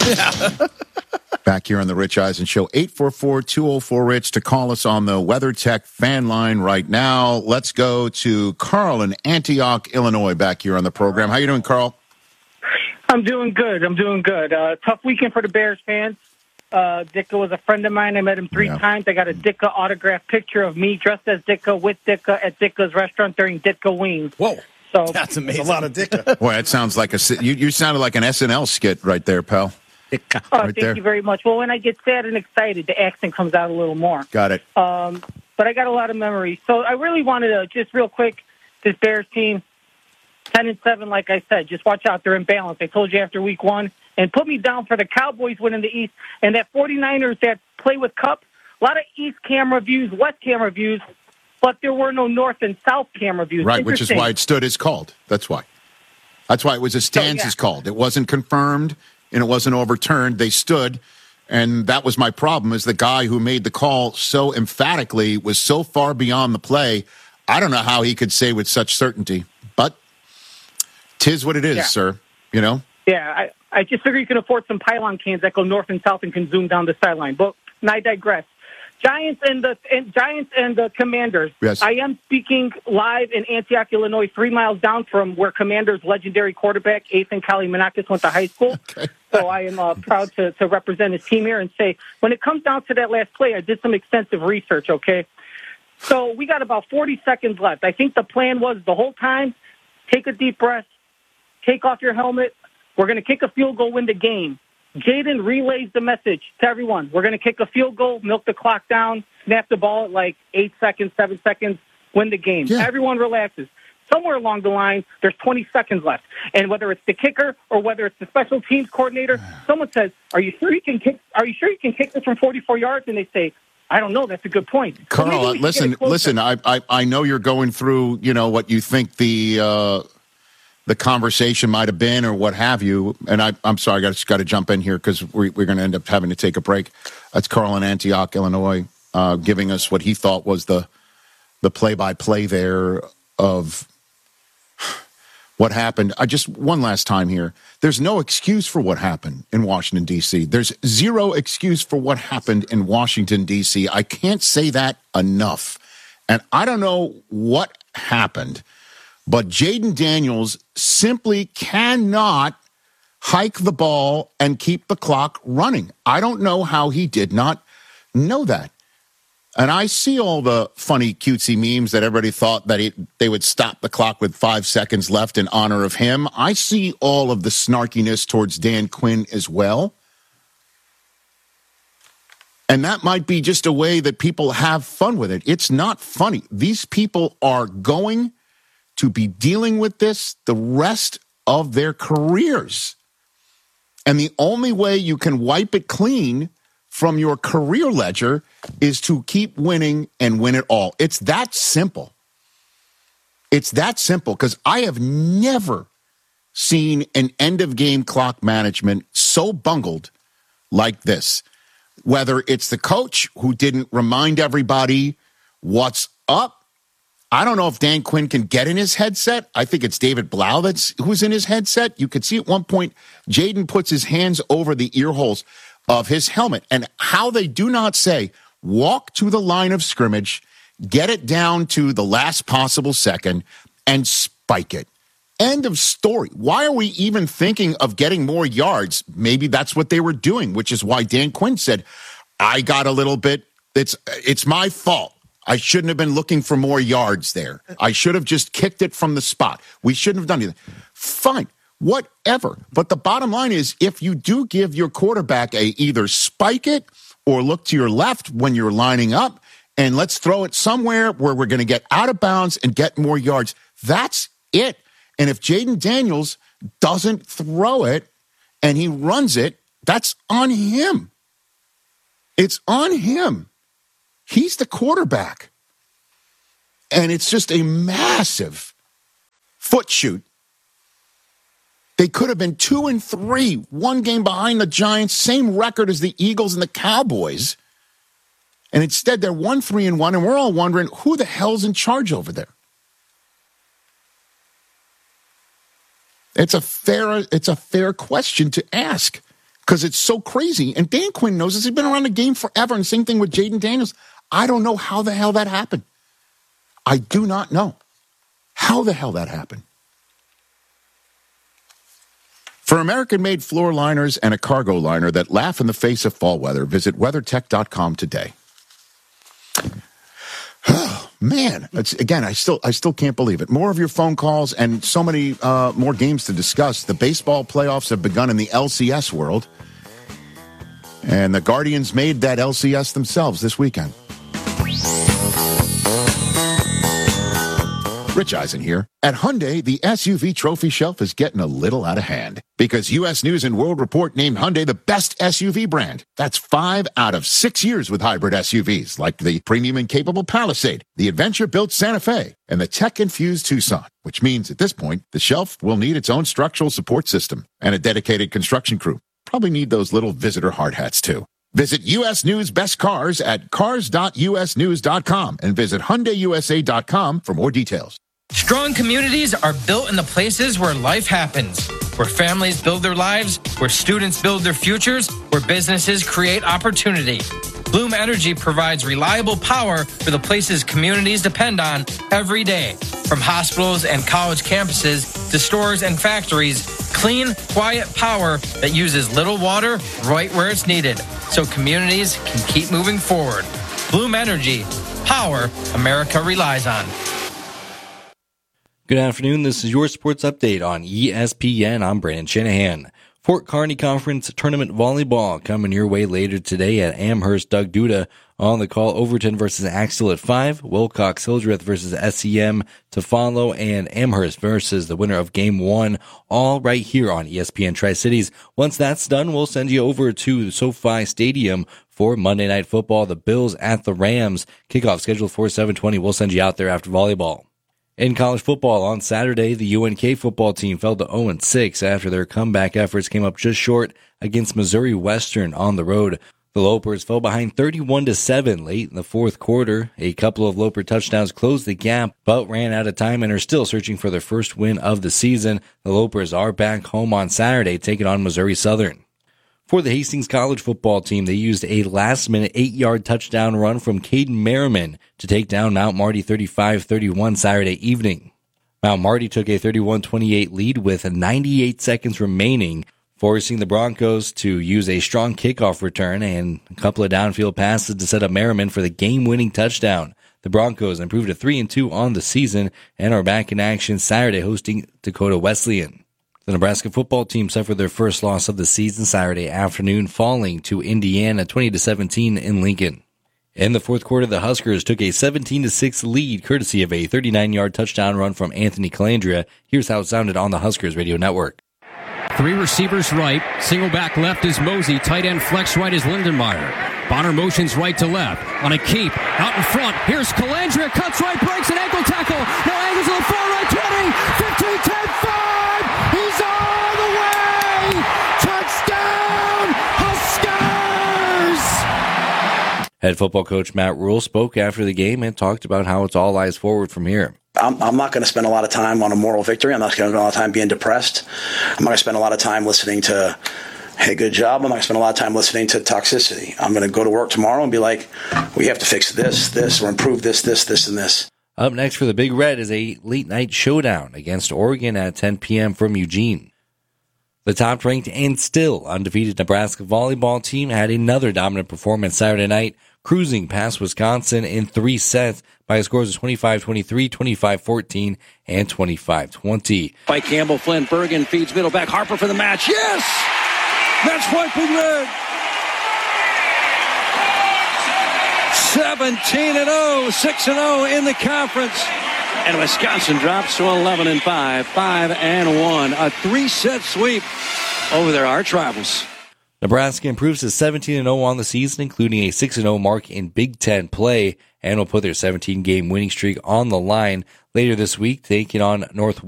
Back here on the Rich Eisen Show, 844-204-RICH to call us on the WeatherTech fan line right now. Let's go to Carl in Antioch, Illinois, back here on the program. How you doing, Carl? I'm doing good. Tough weekend for the Bears fans. Ditka was a friend of mine. I met him three times. I got a Ditka autographed picture of me dressed as Ditka with Ditka at Ditka's restaurant during Ditka Wings. Whoa. So that's amazing. A lot of Ditka. Boy, that sounds like you sounded like an SNL skit right there, pal. Thank you very much. Well, when I get sad and excited, the accent comes out a little more. Got it. But I got a lot of memories. So I really wanted to, just real quick, this Bears team, 10-7, like I said, just watch out. They're in balance. I told you after week one. And put me down for the Cowboys winning the East. And that 49ers that play with Cup, a lot of East camera views, West camera views, but there were no North and South camera views. Right, which is why it stood as called. That's why. That's why it was a stance as called. It wasn't confirmed and it wasn't overturned. They stood, and that was my problem, is the guy who made the call so emphatically was so far beyond the play. I don't know how he could say with such certainty, but 'tis what it is, sir, you know? Yeah, I just figure you can afford some pylon cans that go north and south and can zoom down the sideline. But I digress. Giants and the Commanders. Yes. I am speaking live in Antioch, Illinois, 3 miles down from where Commanders' legendary quarterback, Ethan Kalimanakis, went to high school. Okay. So I am proud to represent his team here and say, when it comes down to that last play, I did some extensive research, okay? So we got about 40 seconds left. I think the plan was the whole time, take a deep breath, take off your helmet. We're going to kick a field goal, win the game. Jaden relays the message to everyone. We're going to kick a field goal, milk the clock down, snap the ball at like 8 seconds, 7 seconds, win the game. Yeah. Everyone relaxes. Somewhere along the line, there's 20 seconds left. And whether it's the kicker or whether it's the special teams coordinator, someone says, "Are you sure you can kick this from 44 yards?" And they say, "I don't know. That's a good point." Carl, listen. I know you're going through, what you think the conversation might have been or what have you. And I'm sorry, I just got to jump in here because we're going to end up having to take a break. That's Carl in Antioch, Illinois, giving us what he thought was the play-by-play there of what happened. One last time here. There's no excuse for what happened in Washington, D.C. There's zero excuse for what happened in Washington, D.C. I can't say that enough. And I don't know what happened, but Jaden Daniels simply cannot hike the ball and keep the clock running. I don't know how he did not know that. And I see all the funny, cutesy memes that everybody thought that they would stop the clock with 5 seconds left in honor of him. I see all of the snarkiness towards Dan Quinn as well. And that might be just a way that people have fun with it. It's not funny. These people are going to be dealing with this the rest of their careers. And the only way you can wipe it clean from your career ledger is to keep winning and win it all. It's that simple. It's that simple, because I have never seen an end-of-game clock management so bungled like this. Whether it's the coach who didn't remind everybody what's up. I don't know if Dan Quinn can get in his headset. I think it's David Blau who's in his headset. You could see at one point, Jaden puts his hands over the ear holes of his helmet, and how they do not say, walk to the line of scrimmage, get it down to the last possible second, and spike it. End of story. Why are we even thinking of getting more yards? Maybe that's what they were doing, which is why Dan Quinn said, I got a little bit, it's my fault. I shouldn't have been looking for more yards there. I should have just kicked it from the spot. We shouldn't have done anything. Fine. Whatever. But the bottom line is, if you do give your quarterback either spike it or look to your left when you're lining up, and let's throw it somewhere where we're going to get out of bounds and get more yards. That's it. And if Jaden Daniels doesn't throw it and he runs it, that's on him. It's on him. He's the quarterback. And it's just a massive foot shoot. They could have been 2-3, one game behind the Giants, same record as the Eagles and the Cowboys. And instead, they're 1-3-1, and we're all wondering who the hell's in charge over there. It's a fair question to ask. because it's so crazy. And Dan Quinn knows this. He's been around the game forever. And same thing with Jaden Daniels. I don't know how the hell that happened. I do not know how the hell that happened. For American-made floor liners and a cargo liner that laugh in the face of fall weather, visit WeatherTech.com today. Oh, man. Again, I still can't believe it. More of your phone calls and so many more games to discuss. The baseball playoffs have begun in the LCS world. And the Guardians made that LCS themselves this weekend. Rich Eisen here. At Hyundai, the SUV trophy shelf is getting a little out of hand because U.S. News & World Report named Hyundai the best SUV brand. That's 5 out of 6 years with hybrid SUVs like the premium and capable Palisade, the adventure-built Santa Fe, and the tech-infused Tucson, which means at this point, the shelf will need its own structural support system and a dedicated construction crew. Probably need those little visitor hard hats, too. Visit U.S. News Best Cars at cars.usnews.com and visit HyundaiUSA.com for more details. Strong communities are built in the places where life happens, where families build their lives, where students build their futures, where businesses create opportunity. Bloom Energy provides reliable power for the places communities depend on every day. From hospitals and college campuses to stores and factories, clean, quiet power that uses little water right where it's needed, so communities can keep moving forward. Bloom Energy, power America relies on. Good afternoon. This is your sports update on ESPN. I'm Brandon Shanahan. Fort Kearney Conference Tournament Volleyball coming your way later today at Amherst. Doug Duda on the call. Overton versus Axtell at 5. Wilcox Hildreth versus SEM to follow. And Amherst versus the winner of Game 1. All right here on ESPN Tri-Cities. Once that's done, we'll send you over to SoFi Stadium for Monday Night Football. The Bills at the Rams. Kickoff scheduled for 7:20. We'll send you out there after volleyball. In college football on Saturday, the UNK football team fell to 0-6 after their comeback efforts came up just short against Missouri Western on the road. The Lopers fell behind 31-7 late in the fourth quarter. A couple of Loper touchdowns closed the gap, but ran out of time and are still searching for their first win of the season. The Lopers are back home on Saturday, taking on Missouri Southern. For the Hastings College football team, they used a last-minute 8-yard touchdown run from Caden Merriman to take down Mount Marty 35-31 Saturday evening. Mount Marty took a 31-28 lead with 98 seconds remaining, forcing the Broncos to use a strong kickoff return and a couple of downfield passes to set up Merriman for the game-winning touchdown. The Broncos improved to 3-2 on the season and are back in action Saturday hosting Dakota Wesleyan. The Nebraska football team suffered their first loss of the season Saturday afternoon, falling to Indiana 20-17 in Lincoln. In the fourth quarter, the Huskers took a 17-6 lead courtesy of a 39-yard touchdown run from Anthony Calandria. Here's how it sounded on the Huskers Radio Network. 3 receivers right, single back left is Mosey, tight end flex right is Lindenmeyer. Bonner motions right to left, on a keep, out in front, here's Calandria, cuts right, breaks an ankle tackle, now angles to the far right, 20, 15, 10, 5, he's all the way, touchdown, Huskers! Head football coach Matt Rule spoke after the game and talked about how it's all eyes forward from here. I'm not going to spend a lot of time on a moral victory. I'm not going to spend a lot of time being depressed. I'm not going to spend a lot of time listening to, hey, good job. I'm not going to spend a lot of time listening to toxicity. I'm going to go to work tomorrow and be like, we have to fix this, or improve this, and this. Up next for the Big Red is a late-night showdown against Oregon at 10 p.m. from Eugene. The top-ranked and still undefeated Nebraska volleyball team had another dominant performance Saturday night, cruising past Wisconsin in 3 sets by scores of 25-23, 25-14, and 25-20. By Campbell, Flynn, Bergen feeds middle back, Harper for the match. Yes! Match point, Big Red. 17-0, 6-0 in the conference. And Wisconsin drops to 11-5, 5-1. A 3-set sweep over their arch rivals. Nebraska improves to 17-0 on the season, including a 6-0 mark in Big Ten play, and will put their 17-game winning streak on the line later this week, taking on Northwestern.